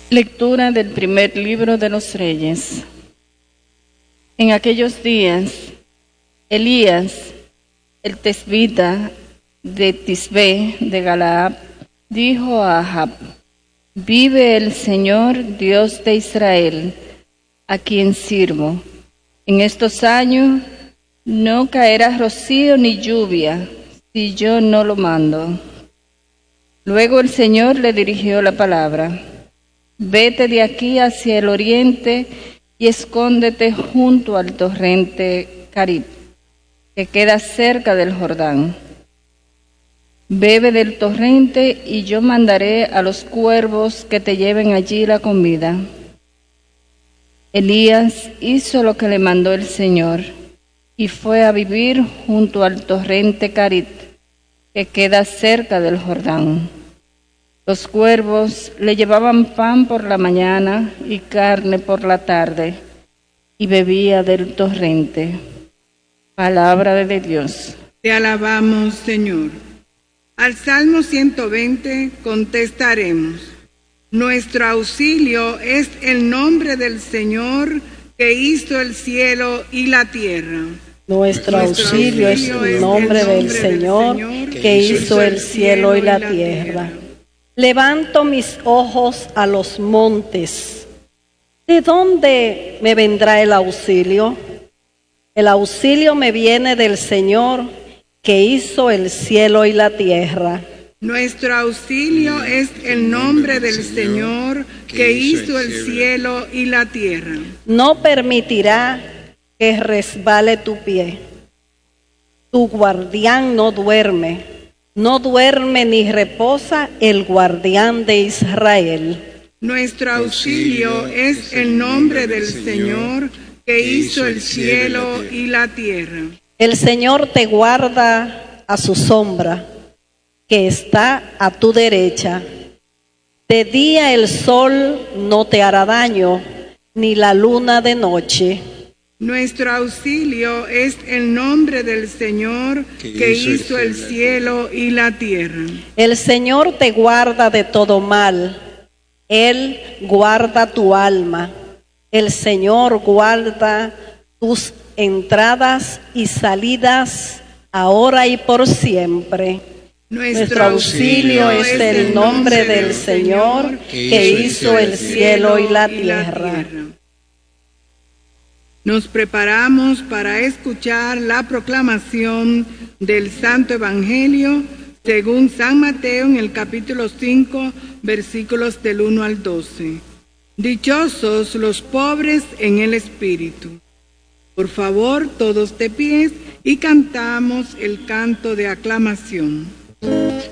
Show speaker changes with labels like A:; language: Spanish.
A: Lectura del primer libro de los Reyes. En aquellos días, Elías, el tesbita de Tisbe de Galaad, dijo a Ahab: Vive el Señor, Dios de Israel, a quien sirvo. En estos años no caerá rocío ni lluvia, si yo no lo mando. Luego el Señor le dirigió la palabra: Vete de aquí hacia el oriente y escóndete junto al torrente Carit, que queda cerca del Jordán. Bebe del torrente y yo mandaré a los cuervos que te lleven allí la comida. Elías hizo lo que le mandó el Señor y fue a vivir junto al torrente Carit, que queda cerca del Jordán. Los cuervos le llevaban pan por la mañana y carne por la tarde, y bebía del torrente. Palabra de Dios.
B: Te alabamos, Señor. Al Salmo 120 contestaremos: Nuestro auxilio es el nombre del Señor, que hizo el cielo y la tierra.
C: Nuestro auxilio es el nombre del Señor, que hizo el cielo y la tierra. Levanto mis ojos a los montes. ¿De dónde me vendrá el auxilio? El auxilio me viene del Señor, que hizo el cielo y la tierra.
B: Nuestro auxilio es el nombre del Señor, que hizo el cielo y la tierra.
C: No permitirá que resbale tu pie. Tu guardián no duerme ni reposa el guardián de Israel.
B: Nuestro auxilio es el nombre del Señor, que hizo el cielo y la tierra.
C: El Señor te guarda a su sombra, que está a tu derecha. De día el sol no te hará daño, ni la luna de noche.
B: Nuestro auxilio es el nombre del Señor, que hizo el cielo y la tierra.
C: El Señor te guarda de todo mal. Él guarda tu alma. El Señor guarda tus entradas y salidas, ahora y por siempre. Nuestro auxilio es el nombre del Señor, que hizo el cielo y la tierra.
B: Nos preparamos para escuchar la proclamación del Santo Evangelio según San Mateo en el capítulo 5, versículos del 1 al 12. Dichosos los pobres en el espíritu. Por favor, todos de pie y cantamos el canto de aclamación.